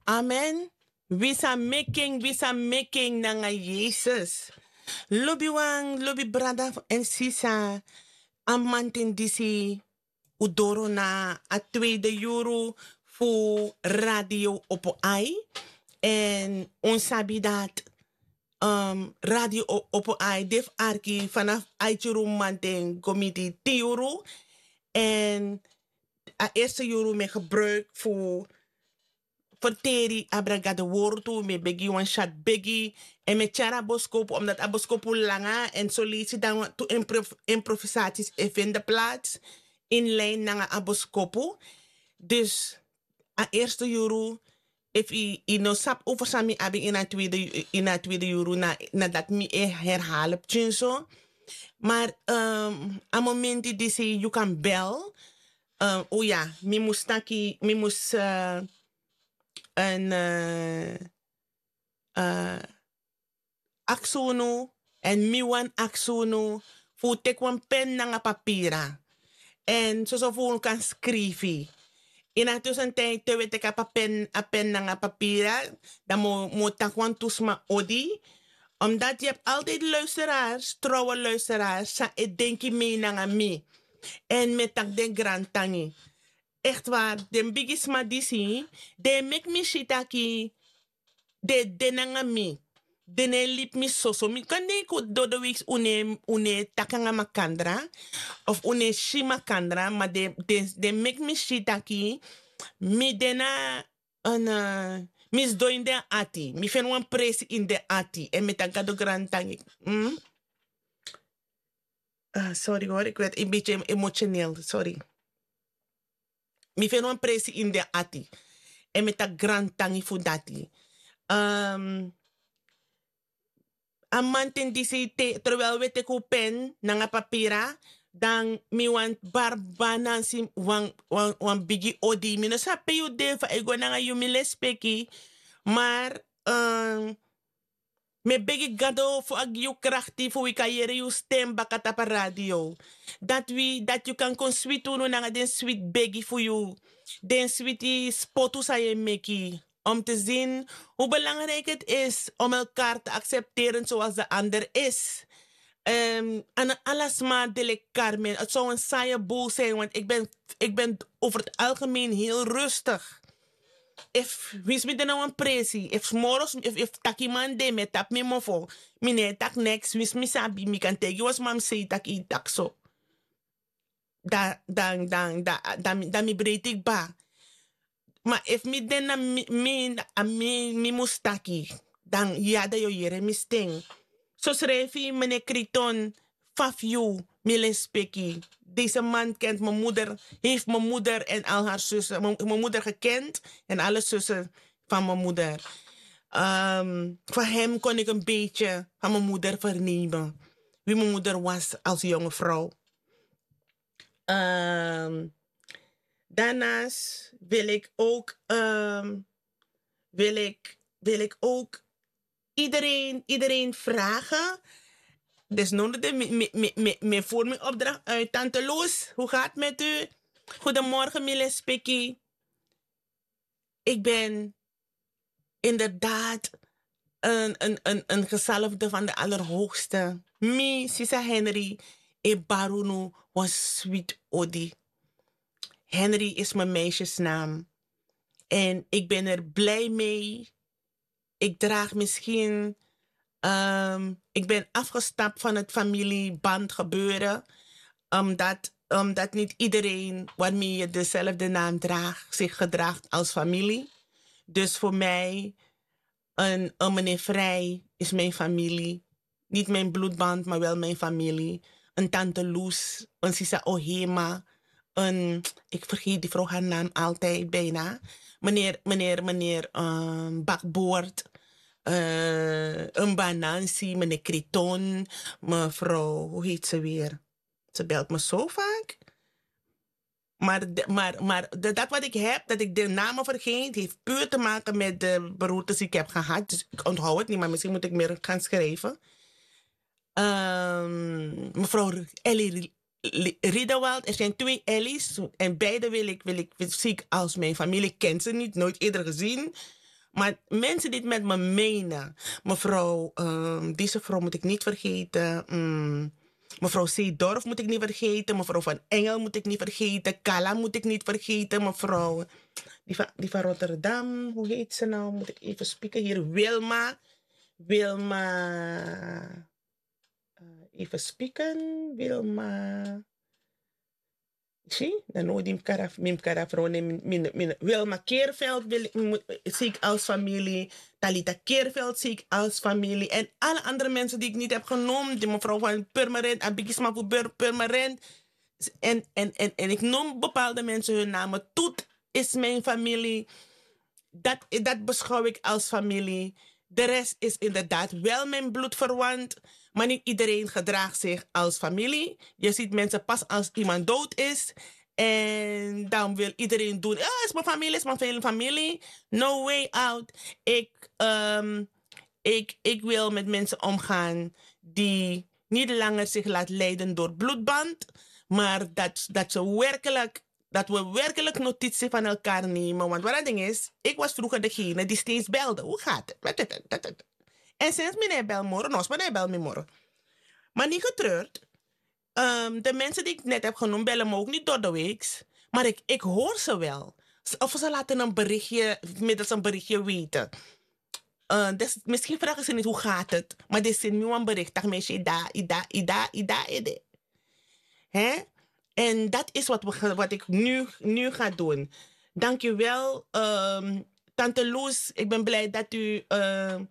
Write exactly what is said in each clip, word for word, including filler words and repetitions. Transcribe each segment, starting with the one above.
Amen. Visa making, visa making nanga Jesus. Lobi wang, lobi brada en sisa. Amantin disi udoro na a tweede euro voor radio op ai. En ons sabi dat um, radio o- op ai def arki vanaf aitjuru manten komiti tien euro. En a eerste euro me gebruik voor verteri abraga de woord me begi one shot begi en me chara boskopu omdat a boskopu langa en so liet dan to improv improvisaties e vinden plaats in lijn nanga a boskopu. Dus a eerste euro if i, i no sap over sami abi in a tweede in a tweede euro na nadat mi e herhalen tjinso. Maar um, a momenti die say you can bel. Um, oh ja, mi moest taki, mi moest uh, een uh, uh, aksono en mi wan aksono voor tek wan pen nanga papira. En zo zo voor kan schrijven. In a tussentijd te weten ik a pen a pen nanga papira, dan mo mo tak wan tusma odi. Omdat je hebt altijd luisteraars, trouwe luisteraars, sa e denki mee nanga mi. En met tak den grand tangi. Echt waar, den bigis ma disi, de make me shitaki, de denanga mi. Dene lip mi soso. Mi kan de ko do de weeks une, une takanga makandra, of une shi makandra, maar de, de, de make me shitaki, mi dena, een, uh, mis do in de ati. Mi fen wan presi in de ati. En met taka do grand tangi. Mm? Uh, sorry hoor, ik werd een beetje emotioneel, sorry. Mi fen wan presi in de ati. En met dat grand tangi voor dati. Um, a manten disi te, terwijl we te ko pen nanga papira, dan mi wan barbana si wan, wan, wan bigi odi. Mi no sape yu defa ego nanga yu mi lespeki. Maar um, me begi gado voor ag yu krachti voor we kayere yu stem bakata pa radio. Dat we dat you kan kon sweet unu nanga den sweet begi voor you. Den sweetie spotu sa je meki. Om te zien hoe belangrijk het is om elkaar te accepteren zoals de ander is. Um, en alles maar dele Carmen. Het zou een saaie boel zijn, want ik ben, ik ben over het algemeen heel rustig. If wis mi dena wan presi, if smoros, if if taki man de me tap mi mofo, mi ne tak next, wis mi sabi mi kan tegi was mam say tak i tak so. Da dan dan da da mi da mi bretik ba. Maar if mi dena mi mi a mi mi mustaki, dan ja da yo yere mi sting. So schreef meneer Kriton, faf you, Milen Spekkie. Deze man kent mijn moeder, heeft mijn moeder en al haar zussen, mijn mijn moeder gekend en alle zussen van mijn moeder. Um, van hem kon ik een beetje van mijn moeder vernemen. Wie mijn moeder was als jonge vrouw. Um, daarnaast wil ik ook, um, wil ik, wil ik ook iedereen, iedereen vragen. Dus nodig de me, me, me, me voor mijn opdracht uit. Tante Loes, hoe gaat het met u? Goedemorgen, Mille Spekkie. Ik ben inderdaad een, een, een, een gezalfde van de Allerhoogste. Mi, Sisa Henry, e Barunu was sweet Odi. Henry is mijn meisjesnaam. En ik ben er blij mee. Ik draag misschien... Um, ik ben afgestapt van het familieband gebeuren. Omdat, omdat niet iedereen waarmee je dezelfde naam draagt, zich gedraagt als familie. Dus voor mij, een, een meneer Vrij is mijn familie. Niet mijn bloedband, maar wel mijn familie. Een tante Loes, een Sisa Ohema. Een, ik vergeet die vrouw haar naam altijd bijna. Meneer, meneer, meneer um, Bakboord. Uh, een Banansi, meneer Kriton, mevrouw, hoe heet ze weer? Ze belt me zo vaak. Maar, de, maar, maar de, dat wat ik heb, dat ik de namen vergeet, heeft puur te maken met de beroertes die ik heb gehad. Dus ik onthoud het niet, maar misschien moet ik meer gaan schrijven. Um, mevrouw Ellie Riedewald, er zijn twee Ellie's. En beide wil ik, wil ik, zie ik als mijn familie. Ik ken ze niet, nooit eerder gezien. Maar mensen die het met me menen. Mevrouw, ehm, deze vrouw moet ik niet vergeten. Mm, mevrouw Seedorf moet ik niet vergeten. Mevrouw Van Engel moet ik niet vergeten. Kala moet ik niet vergeten. Mevrouw, die van, die van Rotterdam, hoe heet ze nou? Moet ik even spieken hier. Wilma. Wilma. eh, even spieken. Wilma. Zie, dan nooit die karaf, mim karaf, min, min, min. Wilma Keerveld wil, ik- moet- zie ik als familie. Talita Keerveld zie ik als familie. En alle andere mensen die ik niet heb genoemd. Die mevrouw van Purmerend, Abikisma voor Pur- Purmerend. En, en, en, en ik noem bepaalde mensen hun namen. Toet is mijn familie. Dat, dat beschouw ik als familie. De rest is inderdaad wel mijn bloedverwant. Maar niet iedereen gedraagt zich als familie. Je ziet mensen pas als iemand dood is. En dan wil iedereen doen. Ja, is mijn familie, is mijn familie. No way out. Ik, ehm, ik, ik wil met mensen omgaan die niet langer zich laten leiden door bloedband. Maar dat, dat ze werkelijk dat we werkelijk notitie van elkaar nemen. Want wat het ding is, ik was vroeger degene die steeds belde. Hoe gaat het? En sinds meneer bel morgen, nog meneer bel me morgen. Maar niet getreurd. Ehm, de mensen die ik net heb genoemd, bellen me ook niet door de week. Maar ik, ik hoor ze wel. Of ze laten een berichtje, middels een berichtje weten. Uh, dus misschien vragen ze niet hoe gaat het. Maar dit is nu een bericht. Dat mensen, ida, ida, ida, ida, ida. Hè? En dat is wat, we, ga- wat ik nu, nu ga doen. Dank je wel, ehm, Tante Loes. Ik ben blij dat u ehm,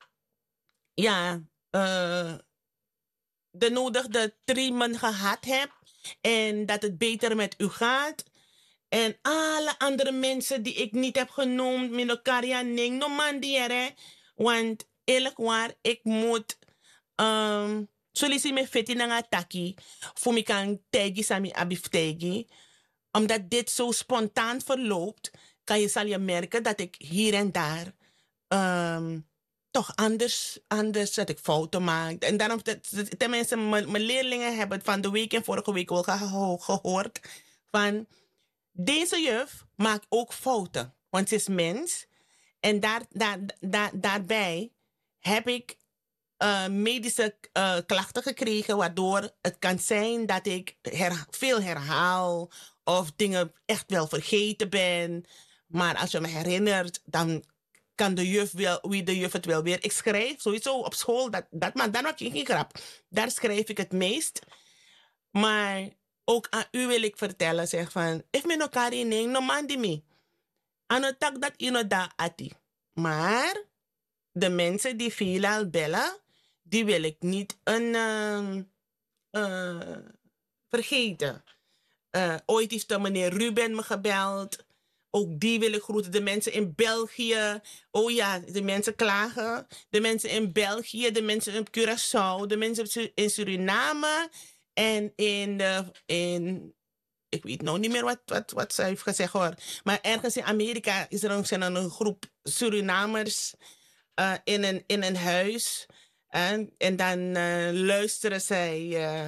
ja, eh, de nodige treatment gehad hebt. En dat het beter met u gaat. En alle andere mensen die ik niet heb genoemd, Minokaria Ning, no man die er, hè. Want eerlijk waar, ik moet um, solisi me feti na taki voor me kan tegi sami abif tegi. Omdat dit zo spontaan verloopt, kan je, zal je merken dat ik hier en daar um, toch anders, anders dat ik fouten maak. En daarom, dat- dat- tenminste, mijn mijn leerlingen hebben het van de week en vorige week wel geho- gehoord van deze juf maakt ook fouten, want ze is mens. En daar, daar, daar, daarbij heb ik eh, medische eh, klachten gekregen, waardoor het kan zijn dat ik her- veel herhaal of dingen echt wel vergeten ben. Maar als je me herinnert, dan kan de juf wel, wie de juf het wel weer. Ik schrijf sowieso op school, dat, dat, maar dan maak ik geen grap. Daar schrijf ik het meest. Maar ook aan u wil ik vertellen, zeg van, if me no kari ning, no man di mi. Ano tak dat ino da ati. Maar de mensen die veelal bellen, die wil ik niet een, ehm, eh, vergeten. Eh, ooit heeft de meneer Ruben me gebeld. Ook die wil ik groeten. De mensen in België. Oh ja, de mensen klagen. De mensen in België, de mensen in Curaçao, de mensen in Suriname. En in, de, in ik weet nou niet meer wat, wat, wat ze heeft gezegd hoor. Maar ergens in Amerika is er een, zijn er een groep Surinamers eh, in, een, in een huis. En, en dan eh, luisteren zij eh,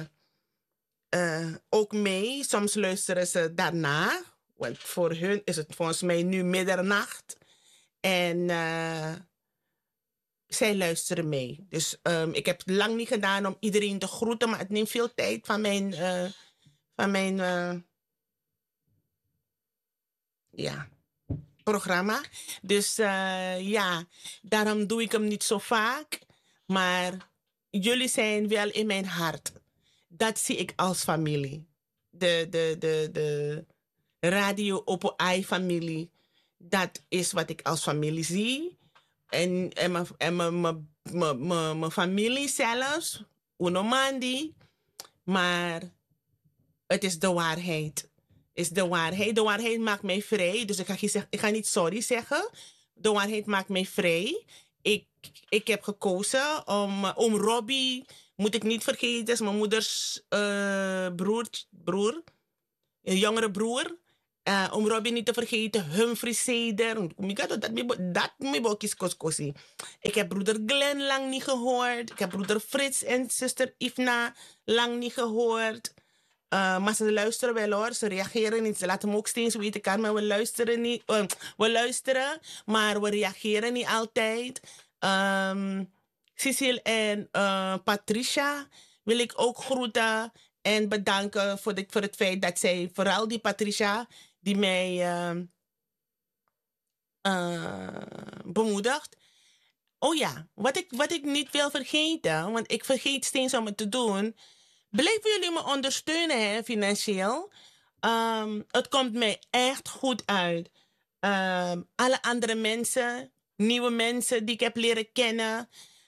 eh, ook mee. Soms luisteren ze daarna. Want voor hun is het volgens mij nu middernacht. En eh, zij luisteren mee. Dus ehm, ik heb het lang niet gedaan om iedereen te groeten. Maar het neemt veel tijd van mijn... eh, van mijn eh, ja, programma. Dus eh, ja, daarom doe ik hem niet zo vaak. Maar jullie zijn wel in mijn hart. Dat zie ik als familie. De, de, de, de Radio Opo I familie. Dat is wat ik als familie zie. En, en, mijn, en mijn, mijn, mijn, mijn mijn familie zelfs. Unomandi. Maar het is de waarheid. Is de waarheid. De waarheid maakt mij vrij. Dus ik ga, geen zeg- ik ga niet sorry zeggen. De waarheid maakt mij vrij. Ik, ik heb gekozen om, eh, om Robbie, moet ik niet vergeten, is mijn moeders eh, broer, broer, een jongere broer. Eh, om Robbie niet te vergeten, Humphrey Seder. Dat dat me bokjes koskosi. Ik heb broeder Glenn lang niet gehoord. Ik heb broeder Frits en zuster Ifna lang niet gehoord. Uh, maar ze luisteren wel hoor. Ze reageren niet. Ze laten me ook steeds weten, kan, maar we luisteren niet. Uh, we luisteren, maar we reageren niet altijd. Um, Cecile en uh, Patricia wil ik ook groeten en bedanken voor, dit, voor het feit dat zij, vooral die Patricia, die mij uh, uh, bemoedigt. Oh ja, wat ik, wat ik niet wil vergeten, want ik vergeet steeds om het te doen. Blijven jullie me ondersteunen, hè, financieel? Um, het komt mij echt goed uit. Um, alle andere mensen, nieuwe mensen die ik heb leren kennen.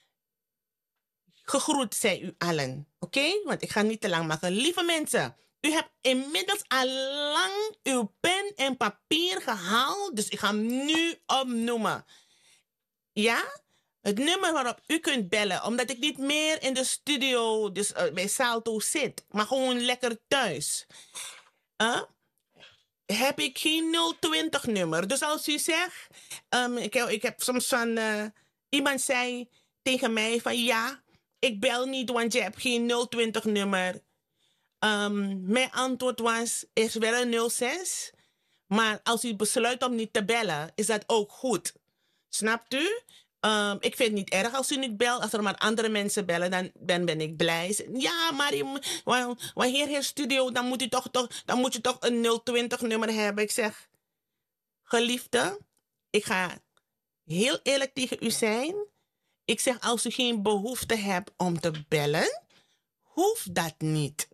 Gegroet zij u allen. Oké? Okay? Want ik ga niet te lang maken. Lieve mensen, u hebt inmiddels al lang uw pen en papier gehaald. Dus ik ga hem nu opnoemen. Ja? Het nummer waarop u kunt bellen, omdat ik niet meer in de studio, dus uh, bij Salto zit, maar gewoon lekker thuis. Uh, heb ik geen nul twintig nummer. Dus als u zegt, um, ik, heb, ik heb soms van, uh, iemand zei tegen mij van ja, ik bel niet, want je hebt geen nul twintig nummer. Um, mijn antwoord was, is wel een nul zes. Maar als u besluit om niet te bellen, is dat ook goed. Snapt u? Um, ik vind het niet erg als u niet belt. Als er maar andere mensen bellen, dan, dan ben ik blij. Ja, maar je, wanneer je studio, dan moet, u toch, toch, dan moet je toch een nul twintig nummer hebben. Ik zeg, geliefde, ik ga heel eerlijk tegen u zijn. Ik zeg, als u geen behoefte hebt om te bellen, hoeft dat niet.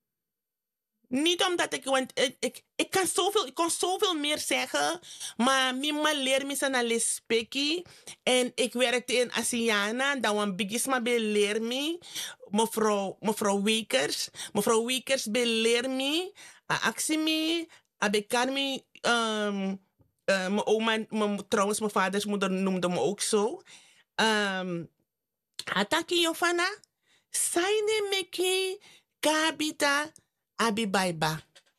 Niet omdat ik, want ik, ik, ik, kan zoveel, ik kan zoveel meer zeggen, maar mijn leer me zijn al spreken. En ik werkte in Asiana, dan een bigisma bij leer me, mevrouw, mevrouw Wekers. Mevrouw Wekers bij leer me, actie me, abekar me, um, uh, mijn oma, mijn, trouwens mijn vaders moeder noemde me ook zo. Um, Ataki Jofana, Saine meki, kabita, Abibaiba.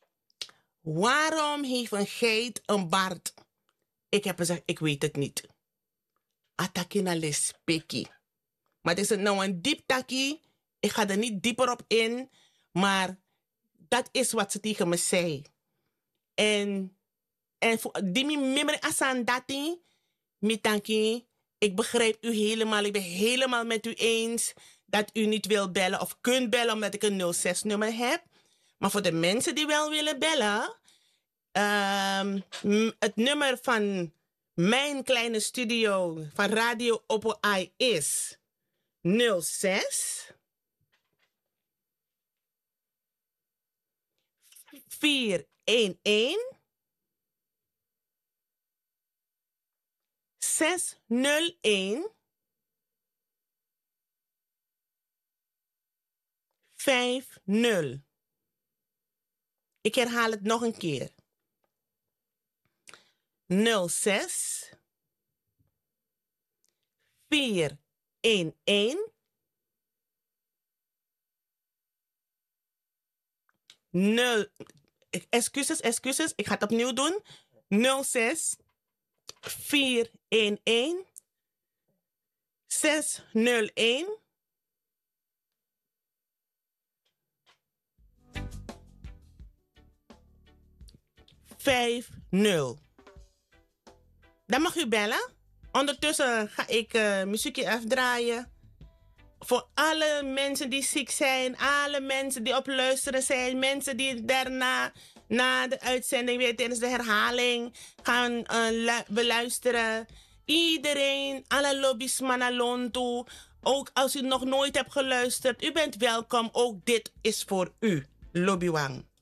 Waarom heeft een geit een baard? Ik heb gezegd, ik weet het niet. Atakina lespeki. Maar het is een, nou een diep taki. Ik ga er niet dieper op in. Maar dat is wat ze tegen me zei. En, en die mimmer asan dati. Mitanki. Ik begrijp u helemaal. Ik ben helemaal met u eens dat u niet wil bellen of kunt bellen omdat ik een nul zes nummer heb. Maar voor de mensen die wel willen bellen, um, het nummer van mijn kleine studio van Radio Oppo I is nul zes vier een een zes nul een vijf nul. Ik herhaal het nog een keer. nul zes vier een een nul. Excuses, excuses. Ik ga het opnieuw doen. nul zes vier een een zes nul een vijf nul. Dan mag u bellen. Ondertussen ga ik uh, muziekje afdraaien. Voor alle mensen die ziek zijn, alle mensen die op luisteren zijn, mensen die daarna na de uitzending weer tijdens de herhaling gaan uh, beluisteren. Iedereen, alle lobby's manalontu. Ook als u nog nooit hebt geluisterd, u bent welkom. Ook dit is voor u. Lobbywang.